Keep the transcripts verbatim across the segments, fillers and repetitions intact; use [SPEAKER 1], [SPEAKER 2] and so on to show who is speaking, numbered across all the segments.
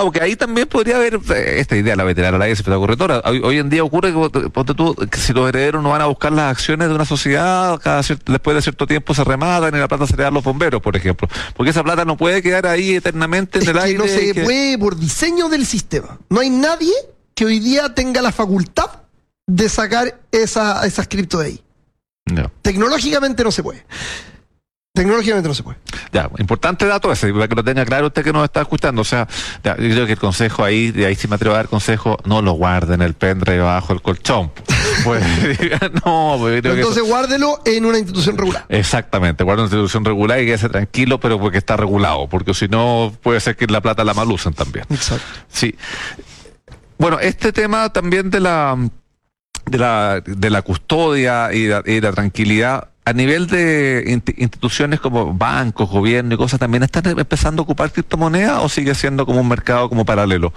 [SPEAKER 1] Claro, porque ahí también podría haber esta idea, la veterana, la secretaria correctora. Hoy, hoy en día ocurre que, ponte tú, que si los herederos no van a buscar las acciones de una sociedad, cada cierto, después de cierto tiempo se rematan y la plata se le da a los bomberos, por ejemplo. Porque esa plata no puede quedar ahí eternamente en
[SPEAKER 2] es
[SPEAKER 1] el
[SPEAKER 2] que
[SPEAKER 1] aire.
[SPEAKER 2] No se
[SPEAKER 1] que...
[SPEAKER 2] puede por diseño del sistema. No hay nadie que hoy día tenga la facultad de sacar esa, esas cripto de ahí.
[SPEAKER 1] No.
[SPEAKER 2] Tecnológicamente no se puede. Tecnológicamente no se puede.
[SPEAKER 1] Ya, importante dato ese, para que lo tenga claro usted que nos está escuchando. O sea, ya, yo creo que el consejo ahí, de ahí sí me atrevo a dar consejo, no lo guarden el pendrive bajo el colchón. Pues, no, pues, creo
[SPEAKER 2] entonces
[SPEAKER 1] que eso...
[SPEAKER 2] guárdelo en una institución regular.
[SPEAKER 1] Exactamente, guarda una institución regular y quédese tranquilo, pero porque está regulado, porque si no puede ser que la plata la malucen también.
[SPEAKER 2] Exacto.
[SPEAKER 1] Sí. Bueno, este tema también de la de la de la custodia y la, y la tranquilidad a nivel de instituciones como bancos, gobierno y cosas, ¿también están empezando a ocupar criptomonedas o sigue siendo como un mercado como paralelo?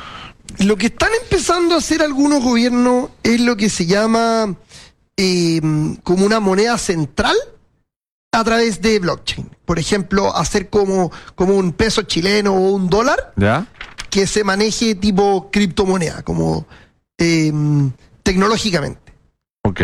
[SPEAKER 2] Lo que están empezando a hacer algunos gobiernos es lo que se llama eh, como una moneda central a través de blockchain. Por ejemplo, hacer como, como un peso chileno o un dólar,
[SPEAKER 1] ¿ya?,
[SPEAKER 2] que se maneje tipo criptomoneda, como eh, tecnológicamente.
[SPEAKER 1] Ok.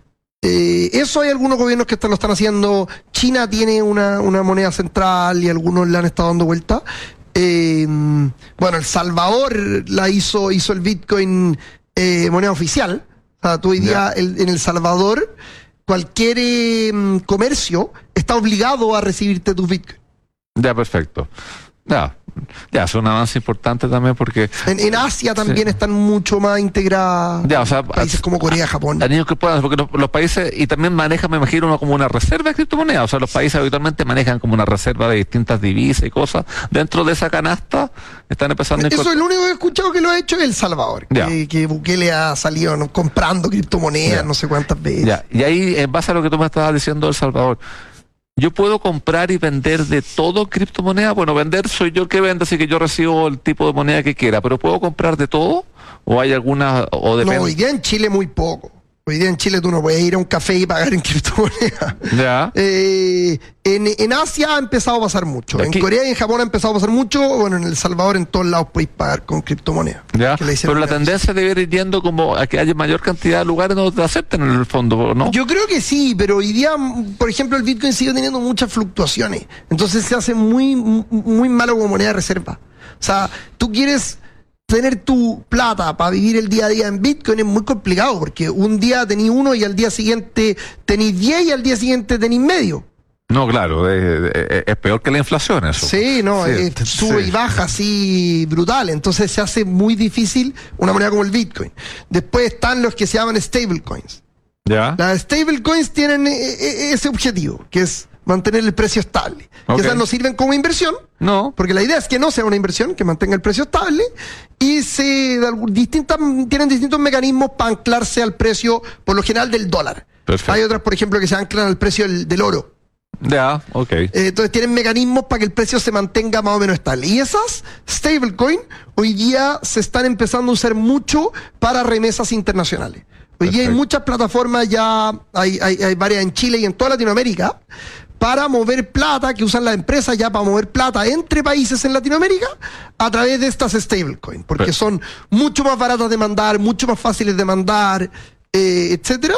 [SPEAKER 2] Eh, eso hay algunos gobiernos que están, lo están haciendo. China tiene una, una moneda central y algunos le han estado dando vuelta. Eh, bueno, El Salvador la hizo, hizo el Bitcoin eh, moneda oficial. O sea, tú hoy día el, en El Salvador cualquier eh, comercio está obligado a recibirte tus Bitcoin.
[SPEAKER 1] Ya, perfecto. Ya, ya, es un avance importante también porque...
[SPEAKER 2] En, en Asia también sí. Están mucho más integradas,
[SPEAKER 1] ya, o sea,
[SPEAKER 2] países como Corea,
[SPEAKER 1] a,
[SPEAKER 2] Japón.
[SPEAKER 1] A niños que puedan, porque los, los países, y también manejan, me imagino, como una reserva de criptomonedas. O sea, los países habitualmente manejan como una reserva de distintas divisas y cosas. Dentro de esa canasta están empezando a...
[SPEAKER 2] Eso es lo único que he escuchado que lo ha hecho es El Salvador. Que, que Bukele ha salido, ¿no?, comprando criptomonedas, ya, no sé cuántas veces.
[SPEAKER 1] Ya, y ahí, en base a lo que tú me estabas diciendo de El Salvador, ¿yo puedo comprar y vender de todo criptomoneda? Bueno, vender soy yo el que vende, así que yo recibo el tipo de moneda que quiera, pero ¿puedo comprar de todo? ¿O hay alguna...? O depende?
[SPEAKER 2] No, hoy día en Chile muy poco. Hoy día en Chile tú no puedes ir a un café y pagar en criptomoneda.
[SPEAKER 1] Ya.
[SPEAKER 2] Eh, en, en Asia ha empezado a pasar mucho.
[SPEAKER 1] Aquí.
[SPEAKER 2] En Corea y en Japón ha empezado a pasar mucho. Bueno, en El Salvador en todos lados podéis pagar con criptomoneda.
[SPEAKER 1] Ya. Pero la tendencia debe ir yendo como a que haya mayor cantidad de lugares donde te acepten en el fondo, ¿no?
[SPEAKER 2] Yo creo que sí, pero hoy día, por ejemplo, el Bitcoin sigue teniendo muchas fluctuaciones. Entonces se hace muy, muy malo como moneda de reserva. O sea, tú quieres tener tu plata para vivir el día a día en Bitcoin es muy complicado, porque un día tenís uno y al día siguiente tenís diez y al día siguiente tenís medio.
[SPEAKER 1] No, claro, es, es, es peor que la inflación eso.
[SPEAKER 2] Sí, no, sí, es, sube sí. y baja así brutal, entonces se hace muy difícil una moneda como el Bitcoin. Después están los que se llaman stablecoins.
[SPEAKER 1] Ya.
[SPEAKER 2] Las stablecoins tienen ese objetivo, que es mantener el precio estable. Okay. Que esas no sirven como inversión.
[SPEAKER 1] No.
[SPEAKER 2] Porque la idea es que no sea una inversión, que mantenga el precio estable. Y se distintas, tienen distintos mecanismos para anclarse al precio, por lo general, del dólar. Perfecto. Hay otras, por ejemplo, que se anclan al precio del, del oro.
[SPEAKER 1] Ya, ok.
[SPEAKER 2] Eh, entonces tienen mecanismos para que el precio se mantenga más o menos estable. Y esas stablecoin hoy día se están empezando a usar mucho para remesas internacionales. Hoy Perfecto. día hay muchas plataformas, ya hay, hay, hay varias en Chile y en toda Latinoamérica, para mover plata, que usan las empresas ya para mover plata entre países en Latinoamérica a través de estas stablecoins, porque Pero. son mucho más baratas de mandar, mucho más fáciles de mandar, eh, etcétera.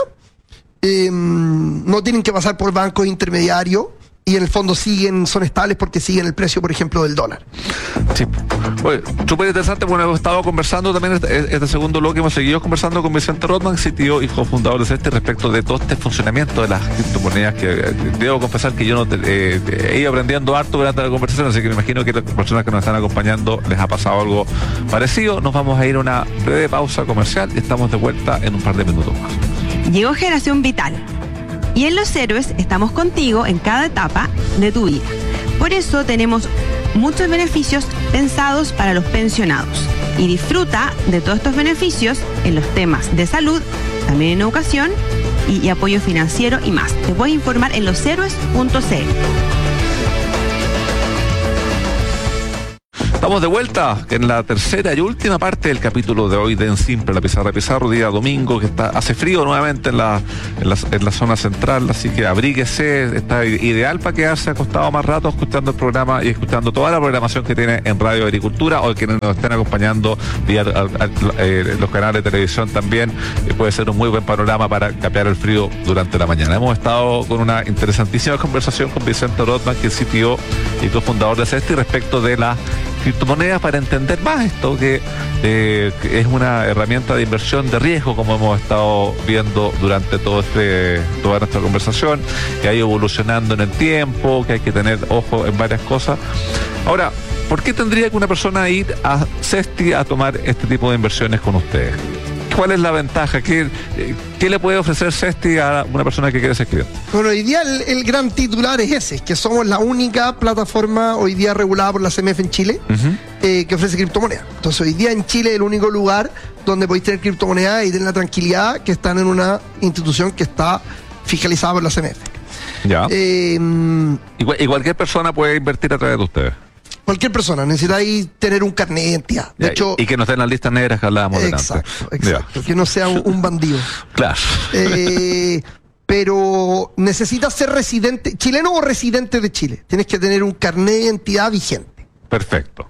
[SPEAKER 2] Eh, no tienen que pasar por bancos intermediarios y en el fondo siguen, son estables porque siguen el precio, por ejemplo, del dólar.
[SPEAKER 1] Sí. Oye, súper interesante. Bueno, hemos estado conversando también este, este segundo bloque, hemos seguido conversando con Vicente Rothman, C T O y cofundador de Cesti, respecto de todo este funcionamiento de las criptomonedas, que eh, debo confesar que yo no te, eh, he ido aprendiendo harto durante la conversación, así que me imagino que las personas que nos están acompañando les ha pasado algo parecido. Nos vamos a ir a una breve pausa comercial y estamos de vuelta en un par de minutos más.
[SPEAKER 3] Llegó Generación Vital. Y en Los Héroes estamos contigo en cada etapa de tu vida. Por eso tenemos muchos beneficios pensados para los pensionados. Y disfruta de todos estos beneficios en los temas de salud, también en educación y, y apoyo financiero y más. Te puedes informar en loshéroes punto c l.
[SPEAKER 1] Estamos de vuelta en la tercera y última parte del capítulo de hoy de En Simple, la pizarra de Pizarro, día domingo, que está hace frío nuevamente en la, en la, en la zona central, así que abríguese, está ideal para quedarse acostado más rato escuchando el programa y escuchando toda la programación que tiene en Radio Agricultura, o quienes nos estén acompañando vía a, a, eh, los canales de televisión también, eh, puede ser un muy buen panorama para capear el frío durante la mañana. Hemos estado con una interesantísima conversación con Vicente Rothman, que es C T O y cofundador de Cesti, respecto de las criptomonedas, para entender más esto, que, eh, que es una herramienta de inversión de riesgo, como hemos estado viendo durante todo este, toda nuestra conversación, que ha ido evolucionando en el tiempo, que hay que tener ojo en varias cosas. Ahora, ¿por qué tendría que una persona ir a Cesti a tomar este tipo de inversiones con ustedes? ¿Cuál es la ventaja? ¿Qué, qué le puede ofrecer Cesti a una persona que quiere ser cliente?
[SPEAKER 2] Bueno, hoy día el, el gran titular es ese, que somos la única plataforma hoy día regulada por la C M F en Chile, uh-huh. eh, que ofrece criptomonedas. Entonces hoy día en Chile es el único lugar donde podéis tener criptomonedas y tener la tranquilidad que están en una institución que está fiscalizada por la C M F.
[SPEAKER 1] Ya. Eh, y, y cualquier persona puede invertir a través de ustedes.
[SPEAKER 2] Cualquier persona, necesitáis tener un carnet de identidad. De
[SPEAKER 1] ya,
[SPEAKER 2] hecho,
[SPEAKER 1] y que no estén en las listas negras que hablábamos delante.
[SPEAKER 2] Exacto, exacto. Ya. Que no sea un, un bandido.
[SPEAKER 1] Claro.
[SPEAKER 2] Eh, pero necesitas ser residente, chileno o residente de Chile. Tienes que tener un carnet de identidad vigente.
[SPEAKER 1] Perfecto.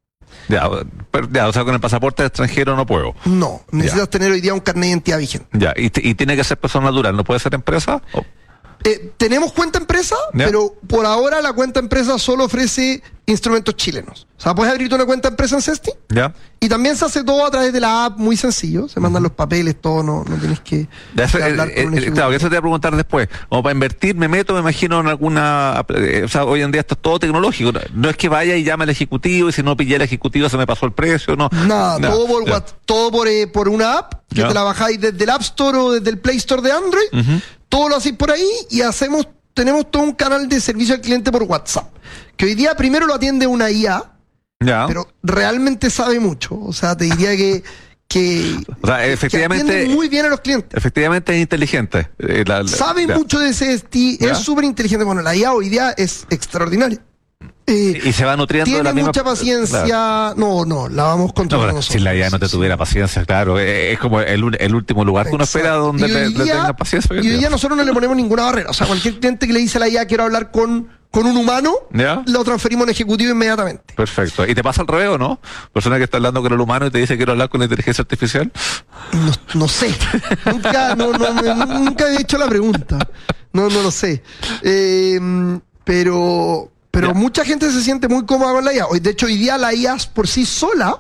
[SPEAKER 1] Ya, ya, o sea, con el pasaporte extranjero no puedo.
[SPEAKER 2] No, necesitas ya. tener hoy día un carnet de identidad vigente.
[SPEAKER 1] Ya, y, y tiene que ser persona natural, ¿no puede ser empresa? ¿O?
[SPEAKER 2] Eh, tenemos cuenta empresa, ¿ya? Pero por ahora la cuenta empresa solo ofrece instrumentos chilenos. O sea, puedes abrirte una cuenta empresa en Cesti.
[SPEAKER 1] ¿Ya?
[SPEAKER 2] Y también se hace todo a través de la app, muy sencillo. Se mandan los papeles, todo, no, no tienes que,
[SPEAKER 1] ya, eso, que hablar eh, con un eh, claro, que eso te voy a preguntar después. Como para invertir, me meto, me imagino, en alguna... Eh, o sea, hoy en día esto es todo tecnológico. No, no es que vaya y llame al ejecutivo y si no pillé al ejecutivo se me pasó el precio, no.
[SPEAKER 2] Nada, no, todo, por, what, todo por, eh, por una app que ya. te la bajáis desde el App Store o desde el Play Store de Android. Uh-huh. Todo lo hacéis por ahí y hacemos... Tenemos todo un canal de servicio al cliente por WhatsApp, que hoy día primero lo atiende una I A, ya. pero realmente sabe mucho. O sea, te diría que... que
[SPEAKER 1] o sea, efectivamente...
[SPEAKER 2] Que atiende muy bien a los clientes.
[SPEAKER 1] Efectivamente es inteligente. Eh, la, la,
[SPEAKER 2] sabe
[SPEAKER 1] ya.
[SPEAKER 2] mucho de C S T, es súper inteligente. Bueno, la I A hoy día es extraordinaria.
[SPEAKER 1] Eh, y se va nutriendo
[SPEAKER 2] tiene
[SPEAKER 1] de la misma...
[SPEAKER 2] mucha paciencia. Claro. No, no, la vamos controlando no, nosotros.
[SPEAKER 1] Si la I A no te tuviera paciencia, claro, es como el, el último lugar que uno espera donde le, le tenga paciencia.
[SPEAKER 2] Y hoy día nosotros no le ponemos ninguna barrera. O sea, cualquier cliente que le dice a la I A quiero hablar con, con un humano, ¿ya? Lo transferimos en ejecutivo inmediatamente.
[SPEAKER 1] Perfecto. ¿Y te pasa al revés o no? Persona que está hablando con el humano y te dice quiero hablar con la inteligencia artificial.
[SPEAKER 2] No, no sé. nunca, no, no, no, nunca he hecho la pregunta. No, no lo sé. Eh, pero... Pero ya. mucha gente se siente muy cómoda con la I A. Hoy, de hecho, hoy día la I A por sí sola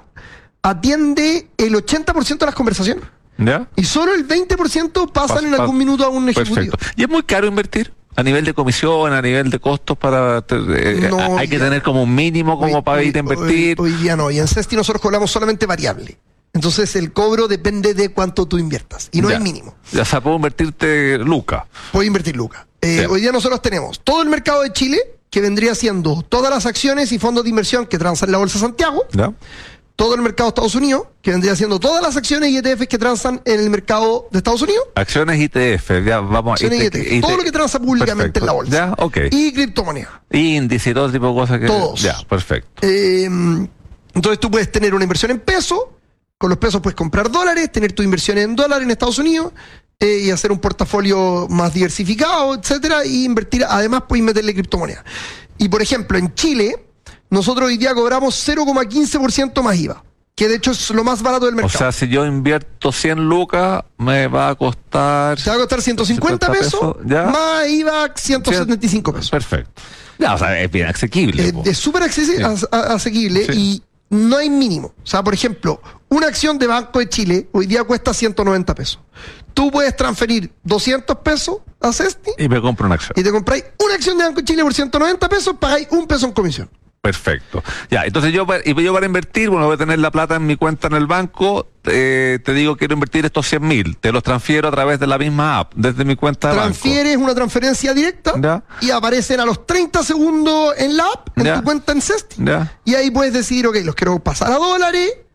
[SPEAKER 2] atiende el ochenta por ciento de las conversaciones. ¿Ya? Y solo el veinte por ciento pasan pas, en algún pas, minuto a un ejecutivo.
[SPEAKER 1] Perfecto. ¿Y es muy caro invertir? A nivel de comisión, a nivel de costos para... Eh, no, hay que ya. tener como un mínimo como hoy, para hoy, ir a invertir.
[SPEAKER 2] Hoy, hoy día no. Y en Cesti nosotros cobramos solamente variable. Entonces el cobro depende de cuánto tú inviertas. Y no
[SPEAKER 1] ya.
[SPEAKER 2] hay mínimo.
[SPEAKER 1] Ya, o sea, puedo invertirte lucas.
[SPEAKER 2] Puedo invertir lucas. Eh, hoy día nosotros tenemos todo el mercado de Chile, que vendría siendo todas las acciones y fondos de inversión que transan en la Bolsa de Santiago, ¿ya? Todo el mercado de Estados Unidos, que vendría siendo todas las acciones y E T Fs que transan en el mercado de Estados Unidos.
[SPEAKER 1] Acciones y E T F, ya vamos a...
[SPEAKER 2] Acciones y E T F, todo lo que transa públicamente perfecto. En la bolsa.
[SPEAKER 1] Ya, ok.
[SPEAKER 2] Y criptomonedas.
[SPEAKER 1] Índice y todo tipo de cosas que...
[SPEAKER 2] Todos.
[SPEAKER 1] Ya, perfecto.
[SPEAKER 2] Eh, entonces tú puedes tener una inversión en peso, con los pesos puedes comprar dólares, tener tu inversión en dólares en Estados Unidos, Eh, y hacer un portafolio más diversificado, etcétera, y invertir, además puedes meterle criptomonedas. Y por ejemplo, en Chile, nosotros hoy día cobramos cero coma quince por ciento más I V A, que de hecho es lo más barato del mercado.
[SPEAKER 1] O sea, si yo invierto cien lucas, me va a costar...
[SPEAKER 2] Te va a costar ciento cincuenta pesos, ¿ya? Más I V A ciento setenta y cinco pesos.
[SPEAKER 1] Perfecto. Ya, o sea, es bien asequible.
[SPEAKER 2] Eh, es súper accesible, sí. asequible, sí. Y no hay mínimo. O sea, por ejemplo, una acción de Banco de Chile hoy día cuesta ciento noventa pesos. Tú puedes transferir doscientos pesos a Cesti
[SPEAKER 1] y me compro una acción.
[SPEAKER 2] Y te compráis una acción de Banco de Chile por ciento noventa pesos, pagáis un peso en comisión.
[SPEAKER 1] Perfecto. Ya, entonces yo, y yo para invertir, bueno, voy a tener la plata en mi cuenta en el banco, eh, te digo, quiero invertir estos cien mil, te los transfiero a través de la misma app, desde mi cuenta de banco.
[SPEAKER 2] Transfieres una transferencia directa, ¿ya? Y aparecen a los treinta segundos en la app, en ¿ya? Tu cuenta en Cesti. ¿Ya? Y ahí puedes decidir, ok, los quiero pasar a dólares,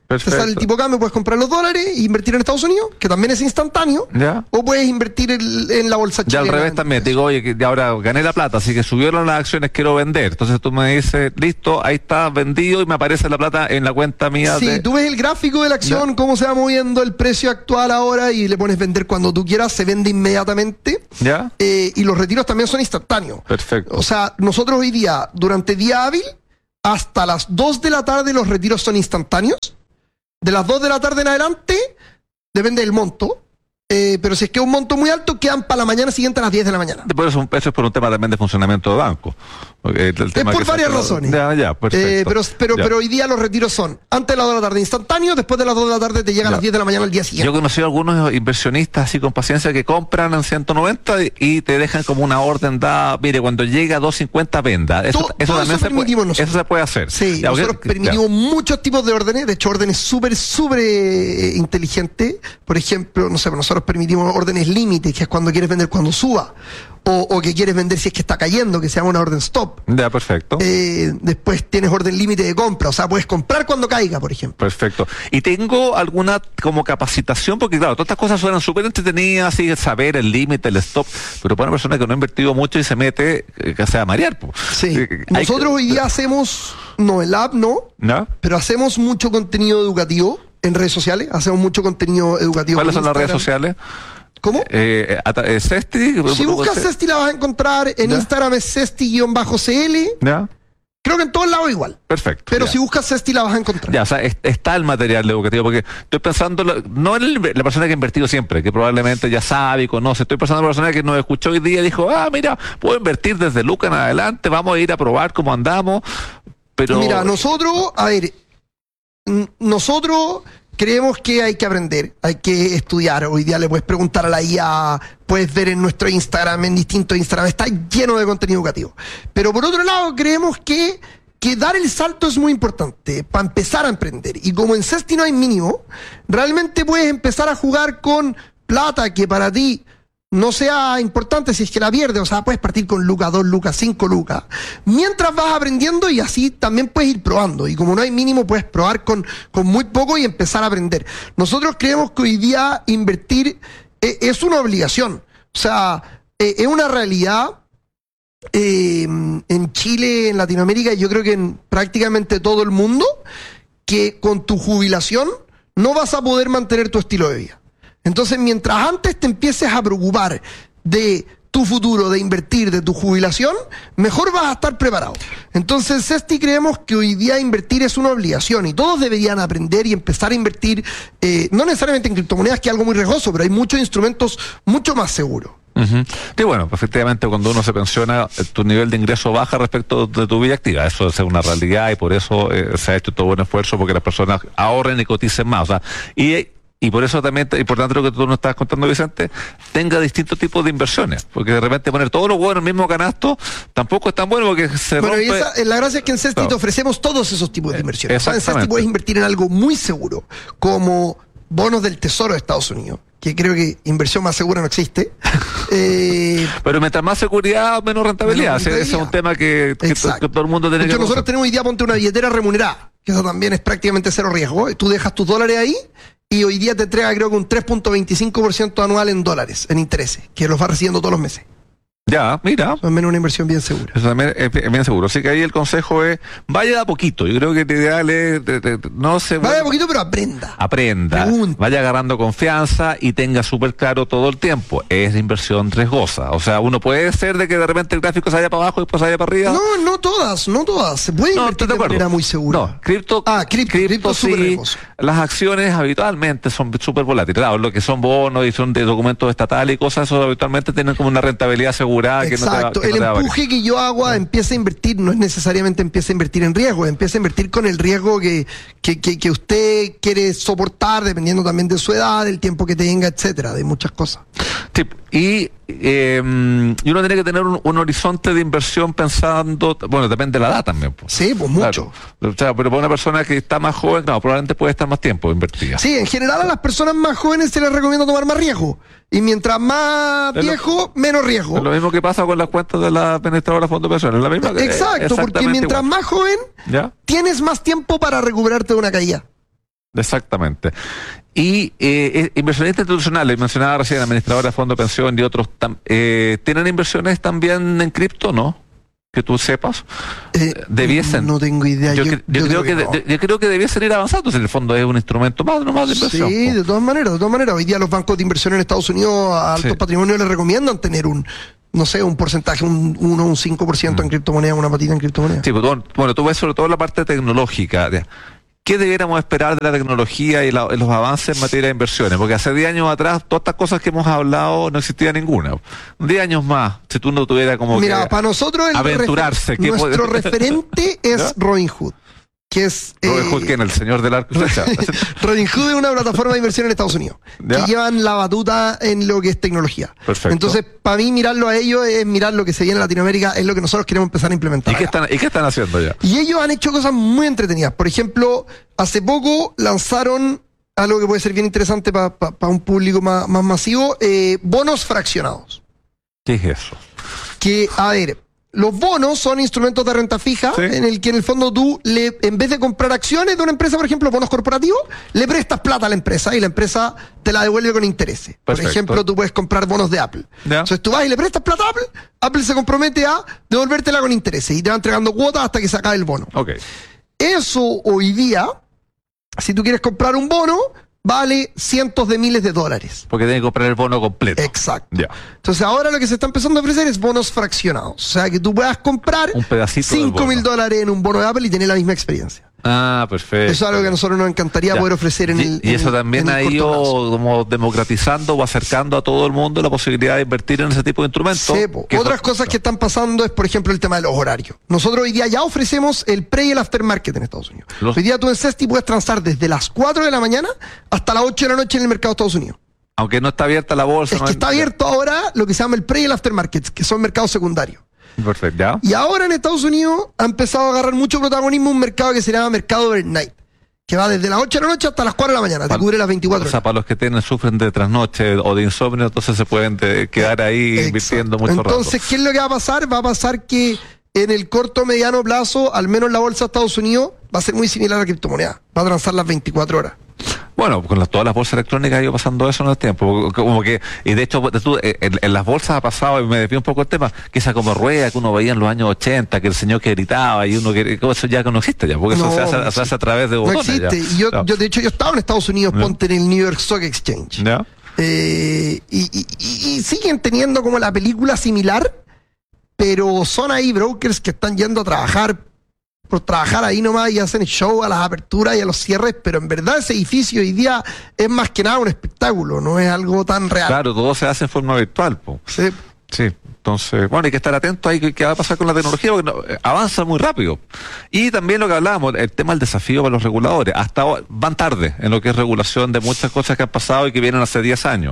[SPEAKER 1] Perfecto.
[SPEAKER 2] Te sale el tipo de cambio, puedes comprar los dólares e invertir en Estados Unidos, que también es instantáneo,
[SPEAKER 1] ¿Ya?
[SPEAKER 2] o puedes invertir en, en la bolsa
[SPEAKER 1] Ya
[SPEAKER 2] chilena.
[SPEAKER 1] al revés también, te digo, oye, que ahora gané la plata, así que subieron las acciones, quiero vender. Entonces tú me dices, listo, ahí está vendido y me aparece la plata en la cuenta mía.
[SPEAKER 2] Sí,
[SPEAKER 1] de...
[SPEAKER 2] tú ves el gráfico de la acción,
[SPEAKER 1] ¿Ya?
[SPEAKER 2] cómo se va moviendo el precio actual ahora y le pones vender cuando tú quieras, se vende inmediatamente.
[SPEAKER 1] ¿Ya?
[SPEAKER 2] Eh, y los retiros también son instantáneos.
[SPEAKER 1] Perfecto.
[SPEAKER 2] O sea, nosotros hoy día, durante día hábil, hasta las dos de la tarde los retiros son instantáneos. De las dos de la tarde en adelante, depende del monto. Eh, pero si es que es un monto muy alto, quedan para la mañana siguiente a las diez de la mañana.
[SPEAKER 1] Por eso, eso es por un tema también de funcionamiento de banco. El, el tema
[SPEAKER 2] es por
[SPEAKER 1] que
[SPEAKER 2] varias
[SPEAKER 1] se...
[SPEAKER 2] razones.
[SPEAKER 1] Ya, ya, perfecto.
[SPEAKER 2] Eh, pero, pero,
[SPEAKER 1] Ya.
[SPEAKER 2] pero hoy día los retiros son antes de las dos de la tarde instantáneos, después de las dos de la tarde te llega
[SPEAKER 1] Ya.
[SPEAKER 2] a las diez de la mañana al día
[SPEAKER 1] Yo
[SPEAKER 2] siguiente.
[SPEAKER 1] he conocido algunos inversionistas así con paciencia que compran en ciento noventa y, y te dejan como una orden dada, mire, cuando llega a doscientos cincuenta venda. Eso,
[SPEAKER 2] Todo-
[SPEAKER 1] eso
[SPEAKER 2] todo
[SPEAKER 1] también
[SPEAKER 2] eso
[SPEAKER 1] se
[SPEAKER 2] permitimos
[SPEAKER 1] puede,
[SPEAKER 2] nosotros.
[SPEAKER 1] eso se puede hacer.
[SPEAKER 2] Sí,
[SPEAKER 1] Ya,
[SPEAKER 2] nosotros
[SPEAKER 1] ok,
[SPEAKER 2] permitimos
[SPEAKER 1] ya.
[SPEAKER 2] muchos tipos de órdenes, de hecho órdenes súper, súper eh, inteligentes. Por ejemplo, no sé, nosotros permitimos órdenes límite, que es cuando quieres vender cuando suba, o, o que quieres vender si es que está cayendo, que se llama una orden stop.
[SPEAKER 1] Ya, perfecto.
[SPEAKER 2] Eh, después tienes orden límite de compra, o sea, puedes comprar cuando caiga, por ejemplo.
[SPEAKER 1] Perfecto. Y tengo alguna como capacitación, porque claro, todas estas cosas suenan súper entretenidas, así, saber el límite, el stop, pero para una persona que no ha invertido mucho y se mete, eh, que se va a marear. Po.
[SPEAKER 2] Sí,
[SPEAKER 1] Eh, hay
[SPEAKER 2] nosotros
[SPEAKER 1] que-
[SPEAKER 2] hoy día hacemos, no, el app no,
[SPEAKER 1] ¿No?
[SPEAKER 2] pero hacemos mucho contenido educativo en redes sociales, hacemos mucho contenido educativo.
[SPEAKER 1] ¿Cuáles
[SPEAKER 2] en
[SPEAKER 1] son las redes
[SPEAKER 2] Instagram.
[SPEAKER 1] sociales?
[SPEAKER 2] ¿Cómo?
[SPEAKER 1] Eh, ata- eh, Cesti.
[SPEAKER 2] Si buscas Cesti la vas a encontrar, en
[SPEAKER 1] Ya.
[SPEAKER 2] Instagram es Cesti-C L,
[SPEAKER 1] ¿Ya?
[SPEAKER 2] creo que en todos lados igual,
[SPEAKER 1] Perfecto.
[SPEAKER 2] pero
[SPEAKER 1] ya.
[SPEAKER 2] si buscas Cesti la vas a encontrar.
[SPEAKER 1] Ya, o sea, es- está el material educativo, porque estoy pensando, lo- no en el- la persona que ha invertido siempre, que probablemente ya sabe y conoce, estoy pensando en la persona que nos escuchó hoy día y dijo, ah, mira, puedo invertir desde Luca en adelante, vamos a ir a probar cómo andamos, pero...
[SPEAKER 2] Mira, nosotros, a ver, n- nosotros creemos que hay que aprender, hay que estudiar. Hoy día le puedes preguntar a la I A, puedes ver en nuestro Instagram, en distintos Instagram, está lleno de contenido educativo. Pero por otro lado, creemos que, que dar el salto es muy importante para empezar a emprender. Y como en Cesti no hay mínimo, realmente puedes empezar a jugar con plata que para ti no sea importante si es que la pierdes, o sea, puedes partir con lucas, dos lucas, cinco lucas, mientras vas aprendiendo y así también puedes ir probando. Y como no hay mínimo, puedes probar con, con muy poco y empezar a aprender. Nosotros creemos que hoy día invertir eh, es una obligación, o sea, eh, es una realidad. Eh, en Chile, en Latinoamérica, y yo creo que en prácticamente todo el mundo, que con tu jubilación no vas a poder mantener tu estilo de vida. Entonces, mientras antes te empieces a preocupar de tu futuro, de invertir, de tu jubilación, mejor vas a estar preparado. Entonces, Cesti creemos que hoy día invertir es una obligación y todos deberían aprender y empezar a invertir, eh, no necesariamente en criptomonedas, que es algo muy riesgoso, pero hay muchos instrumentos mucho más seguros.
[SPEAKER 1] Ujú. Y bueno, pues, efectivamente cuando uno se pensiona, eh, tu nivel de ingreso baja respecto de tu vida activa. Eso es una realidad y por eso eh, se ha hecho todo un esfuerzo porque las personas ahorren y coticen más. O sea, y Y por eso también es importante lo que tú nos estás contando, Vicente, tenga distintos tipos de inversiones. Porque de repente poner todo lo bueno en el mismo canasto tampoco es tan bueno porque se
[SPEAKER 2] Bueno,
[SPEAKER 1] rompe...
[SPEAKER 2] y esa, la gracia es que en Cesti
[SPEAKER 1] Claro.
[SPEAKER 2] te ofrecemos todos esos tipos de
[SPEAKER 1] Eh,
[SPEAKER 2] inversiones. O sea, en Cesti
[SPEAKER 1] exactamente.
[SPEAKER 2] puedes invertir en algo muy seguro, como bonos del Tesoro de Estados Unidos, que creo que inversión más segura no existe. Eh,
[SPEAKER 1] Pero mientras más seguridad, menos rentabilidad.
[SPEAKER 2] Menos
[SPEAKER 1] Ese- Ese es un
[SPEAKER 2] rentabilidad.
[SPEAKER 1] tema que, que,
[SPEAKER 2] Exacto.
[SPEAKER 1] que todo el mundo tiene
[SPEAKER 2] De
[SPEAKER 1] que
[SPEAKER 2] hecho, nosotros
[SPEAKER 1] conocer.
[SPEAKER 2] tenemos hoy día, ponte una billetera remunerada, que eso también es prácticamente cero riesgo. Tú dejas tus dólares ahí y hoy día te entrega creo que un tres punto veinticinco por ciento anual en dólares, en intereses, que los vas recibiendo todos los meses.
[SPEAKER 1] Ya, mira.
[SPEAKER 2] Eso es menos una inversión bien segura.
[SPEAKER 1] Eso también es, es bien seguro. Así que ahí el consejo es, vaya de a poquito. Yo creo que el ideal es, de- de- de- no se...
[SPEAKER 2] Vaya de poquito, pero aprenda.
[SPEAKER 1] Aprenda,
[SPEAKER 2] Pregunta.
[SPEAKER 1] vaya agarrando confianza y tenga súper claro todo el tiempo. Es inversión riesgosa. O sea, uno puede ser de que de repente el gráfico se vaya para abajo y después se vaya para arriba.
[SPEAKER 2] No, no todas, no todas. Se puede
[SPEAKER 1] No,
[SPEAKER 2] invertir
[SPEAKER 1] estoy de
[SPEAKER 2] de
[SPEAKER 1] acuerdo.
[SPEAKER 2] manera muy segura.
[SPEAKER 1] No, cripto,
[SPEAKER 2] Ah, cripto, cripto es súper
[SPEAKER 1] sí,
[SPEAKER 2] riesgoso.
[SPEAKER 1] las acciones habitualmente son súper volátiles. Claro, lo que son bonos y son de documentos estatales y cosas, eso habitualmente tienen como una rentabilidad asegurada que no te va,
[SPEAKER 2] Exacto.
[SPEAKER 1] que no
[SPEAKER 2] El
[SPEAKER 1] te va a variar.
[SPEAKER 2] empuje que yo hago a empieza a invertir no es necesariamente empieza a invertir en riesgo, empieza a invertir con el riesgo que, que, que, que usted quiere soportar, dependiendo también de su edad, del tiempo que tenga, etcétera, de muchas cosas.
[SPEAKER 1] Sí, y, eh, y uno tiene que tener un, un horizonte de inversión pensando, bueno, depende de la edad también. Pues.
[SPEAKER 2] Sí, pues mucho.
[SPEAKER 1] Claro. O sea, pero para una persona que está más joven, no, probablemente puede estar más tiempo invertida.
[SPEAKER 2] Sí, en general a las personas más jóvenes se les recomienda tomar más riesgo. Y mientras más
[SPEAKER 1] Es lo-
[SPEAKER 2] viejo, menos riesgo.
[SPEAKER 1] Es lo mismo que pasa con las cuentas de la administradora de fondos de pensiones. La misma,
[SPEAKER 2] Exacto, porque
[SPEAKER 1] exactamente
[SPEAKER 2] mientras
[SPEAKER 1] igual.
[SPEAKER 2] más joven,
[SPEAKER 1] ¿Ya?
[SPEAKER 2] tienes más tiempo para recuperarte de una caída.
[SPEAKER 1] Exactamente. Y eh, inversionistas institucionales, mencionaba recién administradores de fondos de pensión y otros, tam, eh, ¿tienen inversiones también en cripto, no? Que tú sepas.
[SPEAKER 2] Eh,
[SPEAKER 1] debiesen.
[SPEAKER 2] No tengo idea.
[SPEAKER 1] Yo,
[SPEAKER 2] yo,
[SPEAKER 1] yo, yo, creo, que, que no. de, yo creo que debiesen ir avanzando. Si en el fondo es un instrumento más, no más de inversión.
[SPEAKER 2] Sí,
[SPEAKER 1] po.
[SPEAKER 2] de todas maneras, de todas maneras. Hoy día los bancos de inversión en Estados Unidos a altos
[SPEAKER 1] sí.
[SPEAKER 2] patrimonios les recomiendan tener un, no sé, un porcentaje, un uno, un cinco por ciento mm. en criptomonedas, una patita en criptomonedas.
[SPEAKER 1] Sí, pues, bueno, tú ves sobre todo la parte tecnológica. ¿Qué debiéramos esperar de la tecnología y la, los avances en materia de inversiones? Porque hace diez años atrás, todas estas cosas que hemos hablado, no existía ninguna. diez años más, si tú no tuvieras como
[SPEAKER 2] Mira,
[SPEAKER 1] que
[SPEAKER 2] para nosotros el
[SPEAKER 1] aventurarse.
[SPEAKER 2] Refer nuestro puede... referente es ¿no? Robinhood. Que es,
[SPEAKER 1] Robinhood, eh, ¿quién? ¿El señor del arco y flecha?
[SPEAKER 2] Robinhood es una plataforma de inversión en Estados Unidos. ¿Ya? Que llevan la batuta en lo que es tecnología.
[SPEAKER 1] Perfecto.
[SPEAKER 2] Entonces, para mí, mirarlo a ellos es mirar lo que se viene en Latinoamérica, es lo que nosotros queremos empezar a implementar.
[SPEAKER 1] ¿Y qué, están, ¿Y qué están haciendo ya?
[SPEAKER 2] Y ellos han hecho cosas muy entretenidas. Por ejemplo, hace poco lanzaron algo que puede ser bien interesante para pa, pa un público más, más masivo, eh, bonos fraccionados.
[SPEAKER 1] ¿Qué es eso?
[SPEAKER 2] Que, a ver... Los bonos son instrumentos de renta fija, ¿sí? En el que en el fondo tú, le, en vez de comprar acciones de una empresa, por ejemplo, bonos corporativos, le prestas plata a la empresa y la empresa te la devuelve con intereses. Perfecto. Por ejemplo, tú puedes comprar bonos de Apple. ¿Ya? Entonces tú vas y le prestas plata a Apple, Apple se compromete a devolvértela con intereses y te va entregando cuotas hasta que se acabe el bono.
[SPEAKER 1] Okay.
[SPEAKER 2] Eso hoy día, si tú quieres comprar un bono, vale cientos de miles de dólares.
[SPEAKER 1] Porque tiene que comprar el bono completo.
[SPEAKER 2] Exacto.
[SPEAKER 1] Ya.
[SPEAKER 2] Entonces ahora lo que se está empezando a ofrecer es bonos fraccionados. O sea, que tú puedas comprar
[SPEAKER 1] un pedacito
[SPEAKER 2] cinco mil dólares en un bono de Apple y tener la misma experiencia.
[SPEAKER 1] Ah, perfecto.
[SPEAKER 2] Eso es algo que a nosotros nos encantaría ya. poder ofrecer en
[SPEAKER 1] y,
[SPEAKER 2] el
[SPEAKER 1] Y eso
[SPEAKER 2] en,
[SPEAKER 1] también
[SPEAKER 2] en
[SPEAKER 1] ha ido como democratizando o acercando a todo el mundo la posibilidad de invertir en ese tipo de instrumentos.
[SPEAKER 2] Sí, otras son, cosas no. que están pasando es, por ejemplo, el tema de los horarios. Nosotros hoy día ya ofrecemos el pre y el aftermarket en Estados Unidos. Los... Hoy día tú en Cesti puedes transar desde las cuatro de la mañana hasta las ocho de la noche en el mercado de Estados Unidos.
[SPEAKER 1] Aunque no está abierta la bolsa.
[SPEAKER 2] Es
[SPEAKER 1] no
[SPEAKER 2] que
[SPEAKER 1] hay...
[SPEAKER 2] está abierto ahora lo que se llama el pre y el aftermarket, que son mercados secundarios.
[SPEAKER 1] Perfecto, ¿ya?
[SPEAKER 2] Y ahora en Estados Unidos ha empezado a agarrar mucho protagonismo un mercado que se llama mercado overnight, que va desde las ocho de la noche hasta las cuatro de la mañana, te para, cubre las veinticuatro horas.
[SPEAKER 1] O sea, para los que tienen, sufren de trasnoche o de insomnio, entonces se pueden de, quedar ahí Exacto. invirtiendo mucho
[SPEAKER 2] entonces,
[SPEAKER 1] rato.
[SPEAKER 2] Entonces, ¿qué es lo que va a pasar? Va a pasar que en el corto mediano plazo, al menos la bolsa de Estados Unidos, va a ser muy similar a la criptomoneda. Va a transar las veinticuatro horas.
[SPEAKER 1] Bueno, con las, todas las bolsas electrónicas ha ido pasando eso en el tiempo, como que, y de hecho tú, en, en las bolsas ha pasado, y me desvío un poco el tema, que esa como rueda que uno veía en los años ochenta, que el señor que gritaba y uno que, eso ya no existe ya, porque no, eso se hace, no se hace a través de botones.
[SPEAKER 2] No existe, ya. y yo, no. yo de hecho yo estaba en Estados Unidos, ¿no? Ponte en el New York Stock Exchange,
[SPEAKER 1] ¿no?
[SPEAKER 2] eh, y, y, y, y siguen teniendo como la película similar, pero son ahí brokers que están yendo a trabajar por trabajar ahí nomás y hacen show a las aperturas y a los cierres, pero en verdad ese edificio hoy día es más que nada un espectáculo, no es algo tan real.
[SPEAKER 1] Claro, todo se hace en forma virtual, po.
[SPEAKER 2] Sí.
[SPEAKER 1] Sí, entonces, bueno, hay que estar atento ahí qué va a pasar con la tecnología, porque no, avanza muy rápido. Y también lo que hablábamos, el tema del desafío para los reguladores, hasta ahora, van tarde en lo que es regulación de muchas cosas que han pasado y que vienen hace diez años.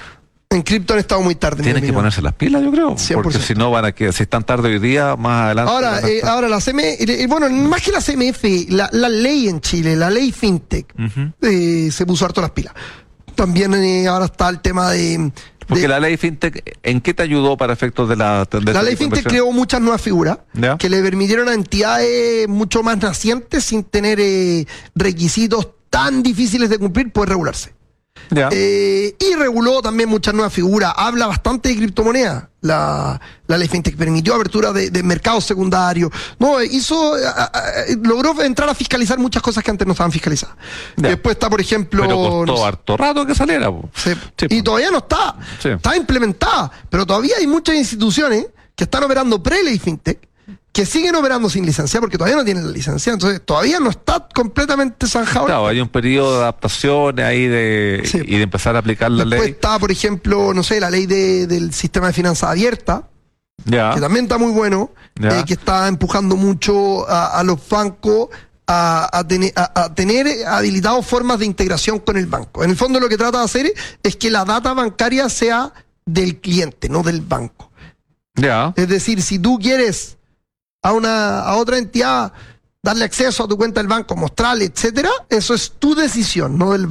[SPEAKER 2] En cripto han estado muy tarde.
[SPEAKER 1] Tienen que ponerse las pilas, yo creo. cien por ciento. Porque si no van a que si están tarde hoy día, más adelante.
[SPEAKER 2] Ahora, eh, ahora la C M F, eh, bueno, más que la C M F, la, la ley en Chile, la ley FinTech, uh-huh. eh, se puso harto las pilas. También eh, ahora está el tema de.
[SPEAKER 1] Porque
[SPEAKER 2] de,
[SPEAKER 1] la ley FinTech, ¿en qué te ayudó para efectos de la. De
[SPEAKER 2] la ley FinTech creó muchas nuevas figuras
[SPEAKER 1] ¿Ya?
[SPEAKER 2] que le permitieron a entidades mucho más nacientes, sin tener eh, requisitos tan difíciles de cumplir, poder regularse. Eh, y reguló también muchas nuevas figuras. Habla bastante de criptomonedas. La, la ley FinTech permitió apertura de, de mercados secundarios. No, hizo, a, a, logró entrar a fiscalizar muchas cosas que antes no estaban fiscalizadas. Ya. Después está, por ejemplo.
[SPEAKER 1] Pero costó
[SPEAKER 2] no sé,
[SPEAKER 1] harto rato que saliera.
[SPEAKER 2] Sí, sí, y todavía no está. Sí. Está implementada. Pero todavía hay muchas instituciones que están operando pre-ley FinTech, que siguen operando sin licencia porque todavía no tienen la licencia, entonces todavía no está completamente zanjado.
[SPEAKER 1] Claro, hay un periodo de adaptación ahí de, sí. y de empezar a aplicar la
[SPEAKER 2] Después
[SPEAKER 1] ley.
[SPEAKER 2] Está, por ejemplo, no sé, la ley de, del sistema de finanzas abierta,
[SPEAKER 1] ya.
[SPEAKER 2] que también está muy bueno, eh, que está empujando mucho a, a los bancos a, a, ten, a, a tener habilitados formas de integración con el banco. En el fondo lo que trata de hacer es que la data bancaria sea del cliente, no del banco.
[SPEAKER 1] Ya.
[SPEAKER 2] Es decir, si tú quieres a una a otra entidad darle acceso a tu cuenta del banco, mostrarle, etcétera, eso es tu decisión, no del banco.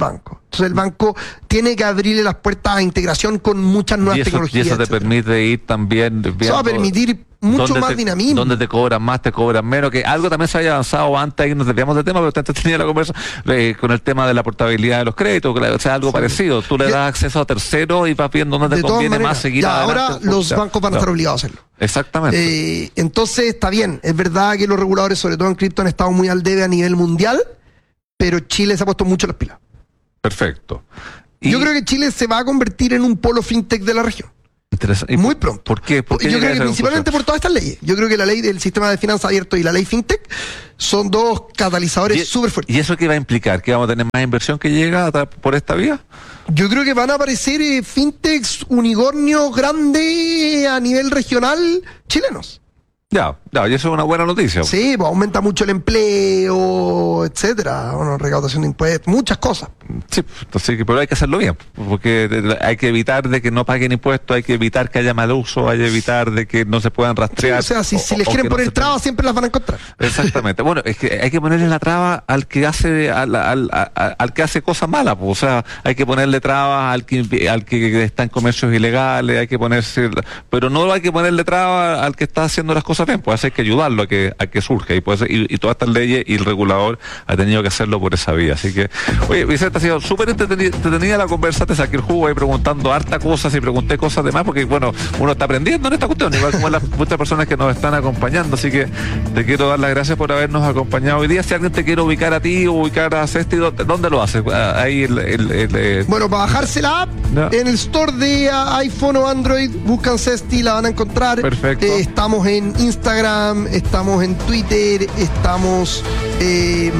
[SPEAKER 2] Entonces el banco tiene que abrirle las puertas a integración con muchas nuevas
[SPEAKER 1] y eso,
[SPEAKER 2] tecnologías.
[SPEAKER 1] Y eso te
[SPEAKER 2] etcétera.
[SPEAKER 1] permite ir también viendo
[SPEAKER 2] Eso va a permitir mucho más
[SPEAKER 1] te,
[SPEAKER 2] dinamismo.
[SPEAKER 1] Donde te cobran más, te cobran menos, que algo también se había avanzado antes, ahí nos desviamos del tema, pero te tenía la conversa eh, con el tema de la portabilidad de los créditos, o sea, algo sí. parecido. Tú le das acceso a terceros y vas viendo dónde te conviene maneras, más seguir
[SPEAKER 2] ya,
[SPEAKER 1] adelante.
[SPEAKER 2] Ahora los ya, bancos van a estar no. obligados a hacerlo.
[SPEAKER 1] Exactamente.
[SPEAKER 2] Eh, entonces está bien, es verdad que los reguladores, sobre todo en cripto, han estado muy al debe a nivel mundial, pero Chile se ha puesto mucho las pilas.
[SPEAKER 1] Perfecto. Y
[SPEAKER 2] yo creo que Chile se va a convertir en un polo fintech de la región. Muy pronto.
[SPEAKER 1] ¿Por qué? ¿Por qué
[SPEAKER 2] yo creo que principalmente por todas estas leyes. Yo creo que la ley del sistema de finanzas abierto y la ley fintech son dos catalizadores súper fuertes.
[SPEAKER 1] ¿Y eso qué va a implicar? ¿Que vamos a tener más inversión que llega por esta vía?
[SPEAKER 2] Yo creo que van a aparecer eh, fintechs unicornios grandes a nivel regional chilenos.
[SPEAKER 1] Ya, ya, y eso es una buena noticia.
[SPEAKER 2] Sí, pues aumenta mucho el empleo, etcétera, bueno, recaudación de impuestos, muchas cosas.
[SPEAKER 1] Sí, entonces, pero hay que hacerlo bien, porque hay que evitar de que no paguen impuestos, hay que evitar que haya mal uso, hay que evitar de que no se puedan rastrear.
[SPEAKER 2] Sí, o sea, si, o, si les quieren poner no trabas, siempre las van a encontrar.
[SPEAKER 1] Exactamente. Bueno, es que hay que ponerle la traba al que hace al, al, al, al que hace cosas malas, pues. O sea, hay que ponerle trabas al que al que está en comercios ilegales, hay que ponerse, pero no hay que ponerle trabas al que está haciendo las cosas bien, pues hay que ayudarlo a que a que surja y pues y, y todas estas leyes y el regulador ha tenido que hacerlo por esa vía. Así que, oye, Vicente, ha sido súper entretenida la conversa, te saqué el jugo ahí preguntando hartas cosas y pregunté cosas de más, porque bueno, uno está aprendiendo en esta cuestión, igual como las muchas personas que nos están acompañando, así que te quiero dar las gracias por habernos acompañado hoy día. Si alguien te quiere ubicar a ti o ubicar a Cesti, ¿dónde lo hace? Ahí el, el, el, el...
[SPEAKER 2] Bueno, para bajarse la app, no. en el store de iPhone o Android, buscan Cesti, la van a encontrar.
[SPEAKER 1] Perfecto.
[SPEAKER 2] Eh, estamos en Instagram, estamos en Twitter, estamos eh,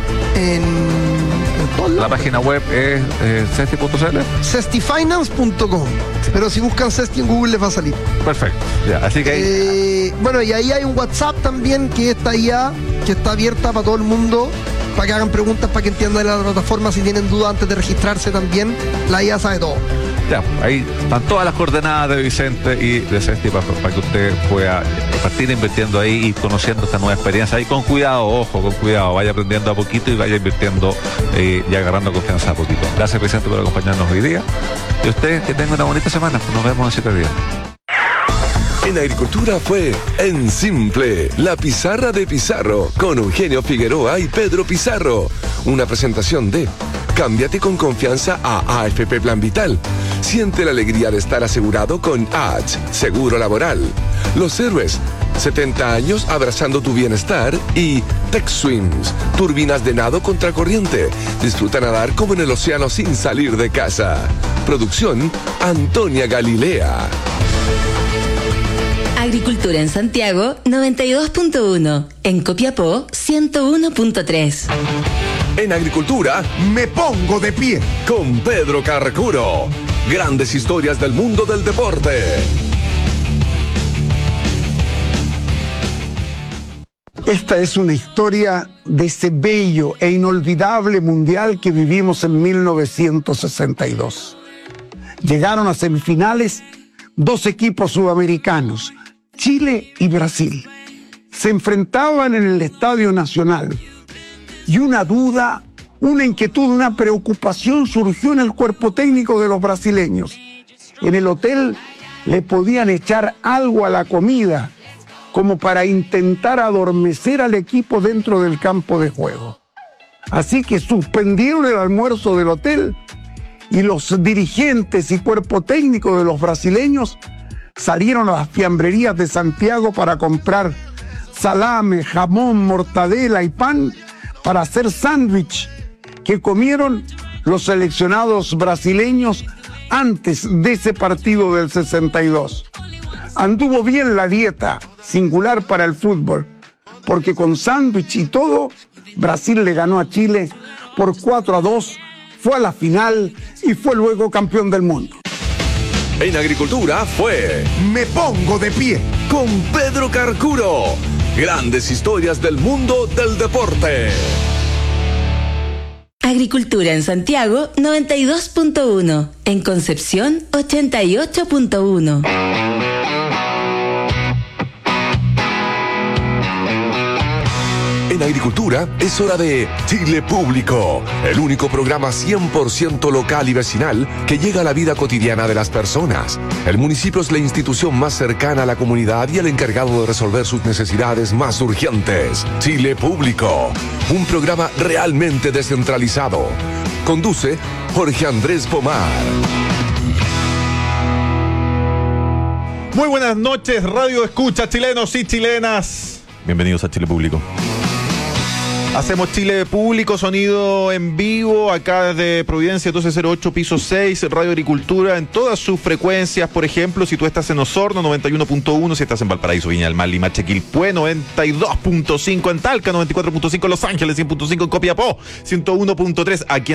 [SPEAKER 2] en...
[SPEAKER 1] La página web es eh, cesti punto c l.
[SPEAKER 2] cesti finance punto com. Pero si buscan Cesti en Google les va a salir.
[SPEAKER 1] Perfecto. Ya, así que ahí...
[SPEAKER 2] eh, bueno, y ahí hay un WhatsApp también que está ya, que está abierta para todo el mundo, para que hagan preguntas, para que entiendan la plataforma. Si tienen dudas antes de registrarse también, la I A sabe todo.
[SPEAKER 1] Ya, ahí están todas las coordenadas de Vicente y de Cesti para, para que usted pueda partir invirtiendo ahí y conociendo esta nueva experiencia. Y con cuidado, ojo, con cuidado, vaya aprendiendo a poquito y vaya invirtiendo eh, y agarrando confianza a poquito. Gracias, Vicente, por acompañarnos hoy día. Y usted, que tenga una bonita semana. Nos vemos en siete días.
[SPEAKER 4] En Agricultura fue En Simple, la pizarra de Pizarro, con Eugenio Figueroa y Pedro Pizarro. Una presentación de Cámbiate con confianza a A F P Plan Vital. Siente la alegría de estar asegurado con A H, Seguro Laboral. Los Héroes, setenta años abrazando tu bienestar. Y Tech Swims, turbinas de nado contracorriente. Disfruta nadar como en el océano sin salir de casa. Producción, Antonia Galilea.
[SPEAKER 5] Agricultura en Santiago, noventa y dos punto uno. En Copiapó, ciento uno punto tres.
[SPEAKER 4] En Agricultura,
[SPEAKER 6] Me Pongo de Pie.
[SPEAKER 4] Con Pedro Carcuro. Grandes historias del mundo del deporte.
[SPEAKER 6] Esta es una historia de ese bello e inolvidable mundial que vivimos en mil novecientos sesenta y dos. Llegaron a semifinales dos equipos sudamericanos, Chile y Brasil. Se enfrentaban en el Estadio Nacional y una duda, una inquietud, una preocupación surgió en el cuerpo técnico de los brasileños. En el hotel le podían echar algo a la comida como para intentar adormecer al equipo dentro del campo de juego. Así que suspendieron el almuerzo del hotel y los dirigentes y cuerpo técnico de los brasileños salieron a las fiambrerías de Santiago para comprar salame, jamón, mortadela y pan para hacer sándwich que comieron los seleccionados brasileños antes de ese partido del sesenta y dos. Anduvo bien la dieta, singular para el fútbol, porque con sándwich y todo, Brasil le ganó a Chile por cuatro a dos, fue a la final y fue luego campeón del mundo.
[SPEAKER 4] En Agricultura fue
[SPEAKER 6] Me Pongo de Pie.
[SPEAKER 4] Con Pedro Carcuro. Grandes historias del mundo del deporte.
[SPEAKER 5] Agricultura en Santiago, noventa y dos punto uno. En Concepción, ochenta y ocho punto uno.
[SPEAKER 4] En agricultura es hora de Chile Público, el único programa cien por ciento local y vecinal que llega a la vida cotidiana de las personas. El municipio es la institución más cercana a la comunidad y el encargado de resolver sus necesidades más urgentes. Chile Público, un programa realmente descentralizado. Conduce Jorge Andrés Pomar.
[SPEAKER 7] Muy buenas noches, Radio Escucha, chilenos y chilenas. Bienvenidos a Chile Público. Hacemos Chile Público, sonido en vivo, acá desde Providencia doce cero ocho, piso seis, Radio Agricultura, en todas sus frecuencias. Por ejemplo, si tú estás en Osorno, noventa y uno punto uno, si estás en Valparaíso, Viña del Mar, Limache, Quilpué, noventa y dos punto cinco, en Talca, noventa y cuatro punto cinco, en Los Ángeles, cien punto cinco, en Copiapó, ciento uno punto tres, aquí en